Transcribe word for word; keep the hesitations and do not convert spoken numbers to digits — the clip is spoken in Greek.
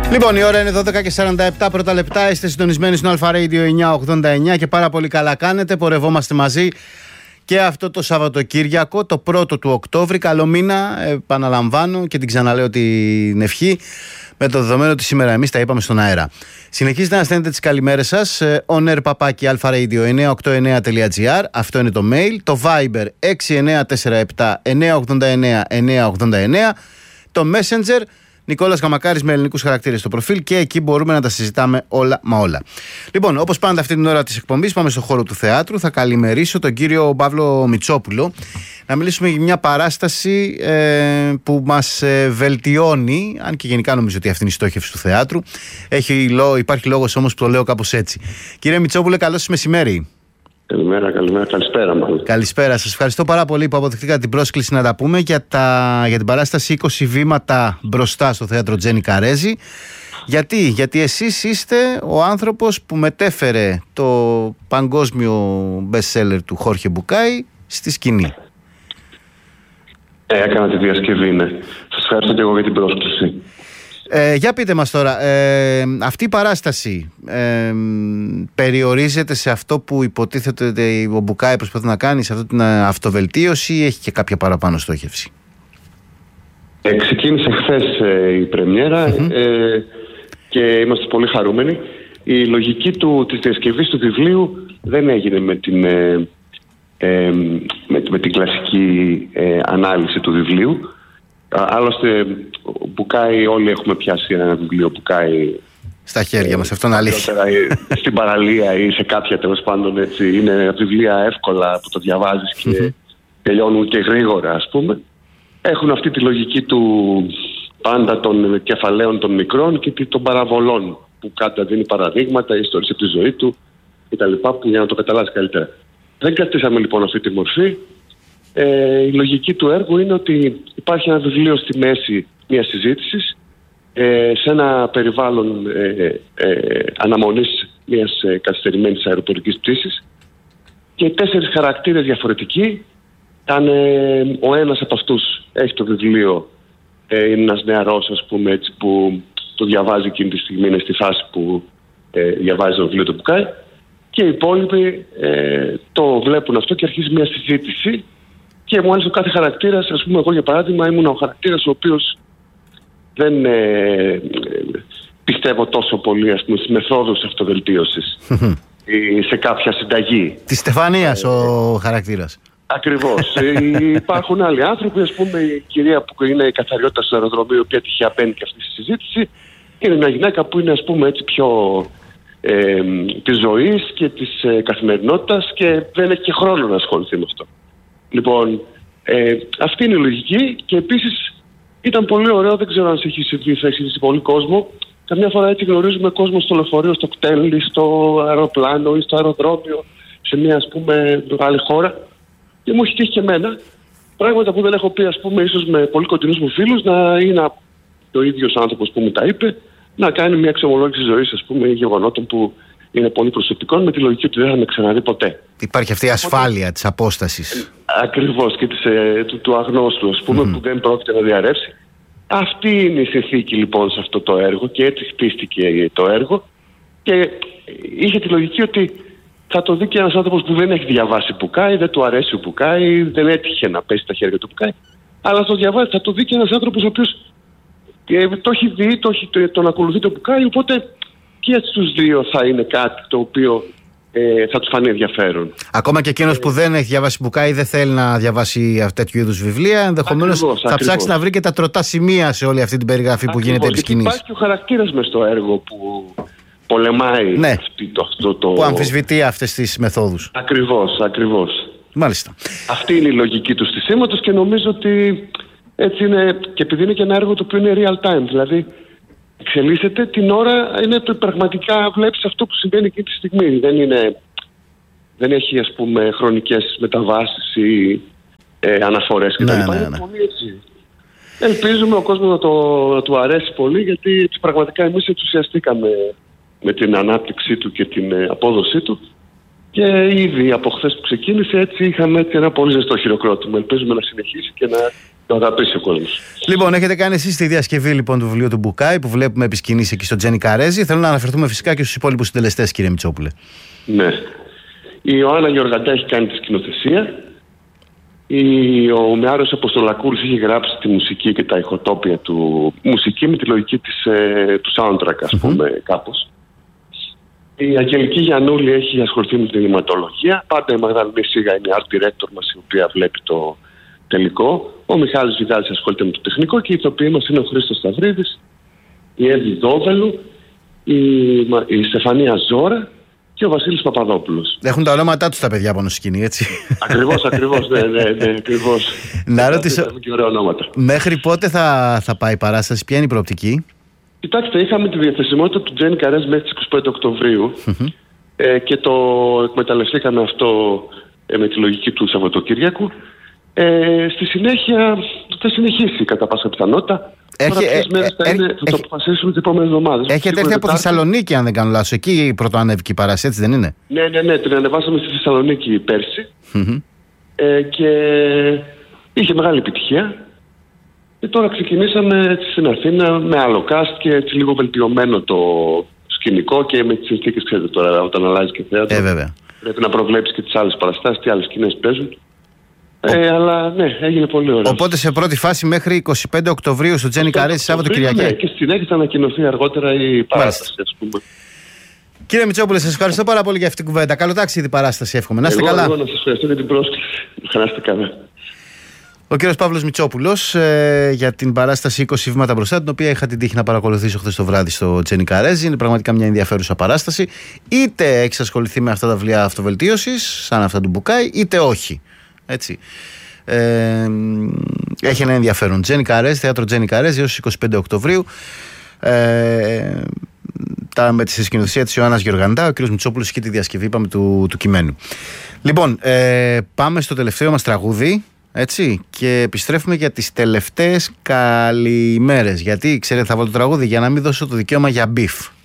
Λοιπόν, η ώρα είναι δώδεκα και σαράντα επτά πρώτα λεπτά. Είστε συντονισμένοι στο Alpha Radio εννιακόσια ογδόντα εννιά και πάρα πολύ καλά κάνετε. Πορευόμαστε μαζί και αυτό το Σαββατοκύριακο, το πρώτο του Οκτώβρη. Καλό μήνα, επαναλαμβάνω και την ξαναλέω την ευχή, με το δεδομένο ότι σήμερα εμείς τα είπαμε στον αέρα. Συνεχίζετε να στέλνετε τις καλημέρες σας on air παπάκι alpharadio εννιακόσια ογδόντα εννιά τελεία gr. Αυτό είναι το mail. Το Viber έξι εννιά τέσσερα επτά εννιακόσια ογδόντα εννιά εννιακόσια ογδόντα εννιά. Το Messenger Νικόλας Γαμακάρης με ελληνικούς χαρακτήρες στο προφίλ, και εκεί μπορούμε να τα συζητάμε όλα μα όλα. Λοιπόν, όπως πάντα αυτή την ώρα της εκπομπής πάμε στο χώρο του θεάτρου. Θα καλημερίσω τον κύριο Παύλο Μητσόπουλο να μιλήσουμε για μια παράσταση ε, που μας ε, βελτιώνει, αν και γενικά νομίζω ότι αυτή είναι η στόχευση του θεάτρου. Έχει, υπάρχει λόγος όμως που το λέω κάπως έτσι. Κύριε Μητσόπουλε, καλώς σας μεσημέρι. Καλημέρα, καλημέρα, καλησπέρα μάλλον. Καλησπέρα, σας ευχαριστώ πάρα πολύ που αποδεχτήκατε την πρόσκληση να τα πούμε για, τα, για την παράσταση είκοσι βήματα μπροστά στο θέατρο Τζένι Καρέζη. Γιατί, γιατί εσείς είστε ο άνθρωπος που μετέφερε το παγκόσμιο best seller του Χόρχε Μπουκάη στη σκηνή. Ε, έκανα τη διασκευή, ναι. Σας ευχαριστώ και εγώ για την πρόσκληση. Ε, για πείτε μας τώρα, ε, αυτή η παράσταση ε, περιορίζεται σε αυτό που υποτίθεται ότι ο Μπουκάη προσπαθεί να κάνει, σε αυτή την αυτοβελτίωση, ή έχει και κάποια παραπάνω στόχευση? Ε, ξεκίνησε χθες ε, η πρεμιέρα mm-hmm. ε, και είμαστε πολύ χαρούμενοι. Η λογική του, της διασκευής του βιβλίου δεν έγινε με την, ε, ε, με, με την κλασική ε, ανάλυση του βιβλίου. Άλλωστε, Μπουκάη, όλοι έχουμε πιάσει ένα βιβλίο Μπουκάη στα χέρια ε, μας, αυτό είναι αλήθεια. Στην παραλία ή σε κάποια, τέλος πάντων, έτσι. Είναι βιβλία εύκολα που το διαβάζεις και mm-hmm. τελειώνουν και γρήγορα, ας πούμε. Έχουν αυτή τη λογική του πάντα των κεφαλαίων των μικρών και των παραβολών, που κάτι δίνει παραδείγματα, ιστορίες από τη ζωή του κτλ. Που για να το καταλάβεις καλύτερα. Δεν κρατήσαμε λοιπόν αυτή τη μορφή. Ε, η λογική του έργου είναι ότι υπάρχει ένα βιβλίο στη μέση μιας συζήτησης ε, σε ένα περιβάλλον ε, ε, αναμονής μιας ε, καθυστερημένης αεροπορικής πτήσης, και τέσσερις χαρακτήρες διαφορετικοί. Αν, ε, ο ένας από αυτούς έχει το βιβλίο, ε, είναι ένας νεαρός, ας πούμε, έτσι, που το διαβάζει εκείνη τη στιγμή, είναι στη φάση που ε, διαβάζει το βιβλίο του Μπουκάη, και οι υπόλοιποι ε, το βλέπουν αυτό και αρχίζει μια συζήτηση. Και μάλιστα ο κάθε χαρακτήρας, ας πούμε, εγώ για παράδειγμα ήμουν ο χαρακτήρας ο οποίος δεν ε, πιστεύω τόσο πολύ, ας πούμε, στις μεθόδους αυτοβελτίωσης ή σε κάποια συνταγή. Τη Στεφανίας ε, ο χαρακτήρας. Ακριβώς. Υπάρχουν άλλοι άνθρωποι, ας πούμε, η κυρία που είναι η καθαριότητα στο αεροδρομίο, η οποία τυχαία μπαίνει και αυτή στη συζήτηση, είναι μια γυναίκα που είναι, ας πούμε, έτσι πιο ε, της ζωής και της ε, καθημερινότητας, και δεν έχει και χρόνο να ασχοληθεί με αυτό. Λοιπόν, ε, αυτή είναι η λογική, και επίσης ήταν πολύ ωραίο, δεν ξέρω αν σε έχει συμβεί, θα έχει συμβεί σε πολύ κόσμο. Καμιά φορά έτσι γνωρίζουμε κόσμο στο λεωφορείο, στο κτέλ ή στο αεροπλάνο ή στο αεροδρόμιο, σε μια, ας πούμε, μεγάλη χώρα. Και μου έχει τύχει και εμένα πράγματα που δεν έχω πει, ας πούμε, ίσως με πολύ κοντινούς μου φίλους, να είναι ο ίδιος άνθρωπος που μου τα είπε, να κάνει μια αξιολόγηση ζωής, ας πούμε, γεγονότων που είναι πολύ προσωπικών, με τη λογική ότι δεν θα με ξαναδεί ποτέ. Υπάρχει αυτή η ασφάλεια Οπότε, της απόστασης. Ακριβώς, και της, ε, του, του αγνώστου, ας πούμε, mm-hmm. που δεν πρόκειται να διαρρεύσει. Αυτή είναι η συνθήκη λοιπόν σε αυτό το έργο, και έτσι χτίστηκε το έργο, και είχε τη λογική ότι θα το δει και ένας άνθρωπος που δεν έχει διαβάσει Μπουκάη, δεν του αρέσει ο Μπουκάη, δεν έτυχε να πέσει στα χέρια του Μπουκάη, αλλά θα το διαβάσει, θα το δει και ένας άνθρωπος ο οποίος ε, το έχει δει, το έχει, τον ακολουθεί το Μπουκάη, οπότε και στους δύο θα είναι κάτι το οποίο ε, θα τους φανεί ενδιαφέρον. Ακόμα και εκείνος ε, που δεν έχει διαβάσει Μπουκάη, δεν θέλει να διαβάσει τέτοιου είδους βιβλία, ενδεχομένως θα ακριβώς. ψάξει να βρει και τα τροτά σημεία σε όλη αυτή την περιγραφή ακριβώς, που γίνεται επί σκηνής. Υπάρχει και ο χαρακτήρας μες στο έργο που πολεμάει, ναι, αυτή, το, αυτό το... που αμφισβητεί αυτές τις μεθόδους. Ακριβώς, ακριβώς. Μάλιστα. Αυτή είναι η λογική του στισίματος, και νομίζω ότι έτσι είναι, και επειδή είναι και ένα έργο το οποίο είναι real time, δηλαδή εξελίσσεται την ώρα, είναι το πραγματικά βλέπεις αυτό που συμβαίνει εκείνη τη στιγμή. Δεν είναι, δεν έχει, ας πούμε, χρονικές μεταβάσεις ή ε, αναφορές κτλ. Ναι, ναι, ναι. Είναι πολύ έτσι. Ελπίζουμε ο κόσμος να, το, να του αρέσει πολύ, γιατί έτσι, πραγματικά εμείς ενθουσιαστήκαμε με την ανάπτυξή του και την ε, απόδοσή του, και ήδη από χθες που ξεκίνησε έτσι είχαμε έτσι ένα πολύ ζεστό χειροκρότημα. Ελπίζουμε να συνεχίσει και να Το αγαπήσει ο κόσμος. Λοιπόν, έχετε κάνει εσείς τη διασκευή λοιπόν του βιβλίου του Μπουκάη που βλέπουμε επί σκηνής εκεί στο Τζένι Καρέζη. Θέλω να αναφερθούμε φυσικά και στους υπόλοιπους συντελεστές, κύριε Μητσόπουλε. Ναι. Η Ιωάννα Γεωργαντά έχει κάνει τη σκηνοθεσία. Η, ο Μιάρος Αποστολακούλης είχε γράψει τη μουσική και τα ηχοτόπια του. Μουσική με τη λογική της, ε, του soundtrack, ας mm-hmm. πούμε, κάπως. Η Αγγελική Γιαννούλη έχει ασχοληθεί με την κινηματολογία. Πάντα η Μαγδαληνή Σίγα είναι η art director μας, η οποία βλέπει το τελικό. Ο Μιχάλης Βιδάλης ασχολείται με το τεχνικό και οι ηθοποιοί μας είναι ο Χρήστος Σταυρίδης, η Εύη Δόβελου, η, η Στεφανία Ζώρα και ο Βασίλης Παπαδόπουλος. Έχουν τα ονόματά τους τα παιδιά πάνω στη σκηνή, έτσι. Ακριβώς, ακριβώς, ναι, ναι, ναι, ακριβώς. Να ρωτήσω, μέχρι πότε θα, θα πάει η παράσταση, ποια είναι η προοπτική? Κοιτάξτε, είχαμε τη διαθεσιμότητα του Τζένι Καρέζ μέχρι τις είκοσι πέντε Οκτωβρίου mm-hmm. ε, και το εκμεταλλευτήκαμε αυτό ε, με τη λογική του Σαββατοκύριακου. Ε, στη συνέχεια θα συνεχίσει κατά πάσα πιθανότητα. Έχει, ε, μέρες θα, ε, είναι, ε, θα το αποφασίσουμε τις επόμενες εβδομάδες. Έχετε έρθει από Θεσσαλονίκη, αν δεν κάνω λάθος. Εκεί πρωτοανέβηκε η παράσταση, έτσι δεν είναι? Ναι, ναι, ναι. Την ανεβάσαμε στη Θεσσαλονίκη πέρσι mm-hmm. ε, και είχε μεγάλη επιτυχία. Και τώρα ξεκινήσαμε στην Αθήνα με άλλο cast και έτσι λίγο βελτιωμένο το σκηνικό και με τις συνθήκες, ξέρετε τώρα, όταν αλλάζει και θέατρο. Ε, βέβαια. Πρέπει να προβλέψεις και τις άλλες παραστάσεις, τι άλλες σκηνές παίζουν. Ε, αλλά ναι, έγινε πολύ ωραίο. Οπότε σε πρώτη φάση μέχρι είκοσι πέντε Οκτωβρίου στο Τζένι Καρέζη, Σάββατο Κυριακή. Ναι, και στη συνέχεια θα ανακοινωθεί αργότερα η παράσταση, ας πούμε. Κύριε Μητσόπουλε, σας ευχαριστώ πάρα πολύ για αυτή την κουβέντα. Καλό ταξίδι η παράσταση, εύχομαι. Να είστε καλά. Εγώ να σας ευχαριστώ για την πρόσκληση. Να είστε καλά. Ο κύριος Παύλος Μητσόπουλος ε, για την παράσταση είκοσι βήματα μπροστά, την οποία είχα την τύχη να παρακολουθήσω χθες το βράδυ στο Τζένι Καρέζη. Είναι πραγματικά μια ενδιαφέρουσα παράσταση. Είτε έχεις ασχοληθεί με αυτά τα βιβλία αυτοβελτίωσης, σαν αυτά του Μπουκάη, είτε όχι. Έτσι. Ε, έχει ένα ενδιαφέρον. Τζένι Καρέζη, θέατρο Τζένι Καρέζη έως είκοσι πέντε Οκτωβρίου. Ε, τα, με τη συσκηνοθεσία της Ιωάννας Γεωργαντά, ο κύριος Μητσόπουλος και τη διασκευή, είπαμε, του, του κειμένου. Λοιπόν, ε, πάμε στο τελευταίο μας τραγούδι. Έτσι, και επιστρέφουμε για τις τελευταίες καλημέρες. Γιατί, ξέρετε, θα βάλω το τραγούδι για να μην δώσω το δικαίωμα για μπιφ.